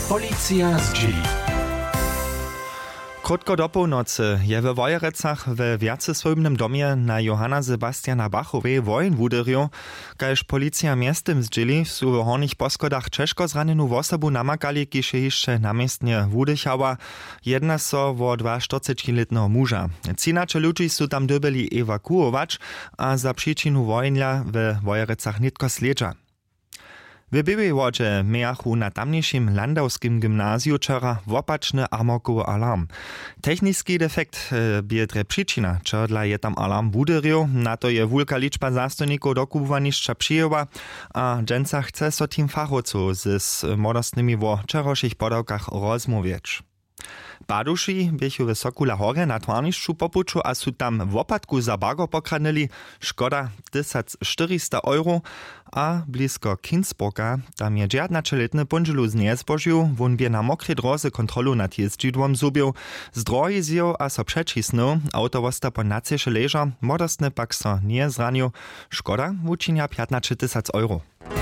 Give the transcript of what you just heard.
Policja z dzieli. Krótko do północy je we Wojerecach w wiacysłownym domie na Johanna Sebastiana Bachowej wojn wuderju, kaž policja miestem zdzieli su w hornych poskodach ciężko zranenu osobu namakali, kiż je jeszcze namiestnie wudychała, jedna so wo 42-letnego muža. Cinacze ludzi su tam dobili ewakuować, a za przyczinu wojnia w Wojerecach nitko sledża. W Białej Wodzie miachu na tamniejszym landowskim gimnazju wczoraj wopaczny amokowy alarm. Techniczny defekt biedre przyczyna, czodla je tam alarm wuderju, na to je wulka liczba zastojników do kubowaniszcza przyjęła, a dżęca chce so tym fachowców z młodostnymi wo wczorajszych podałkach rozmawiać. Baduši běchu w Sokula Horje na Twarnišću popuču a su tam w opadku za bago pokradnili, škoda 1400 €, a blisko Kinsburga tam je 19-letny punželu z niezbožiu, won bie na mokrej drodze kontrolu nad jezdźidłom zubił, z drogi zjał a so přećisnął, autowosta po nacieše leža, młodostny pak so nie zranił, škoda wučinia 15 000 €.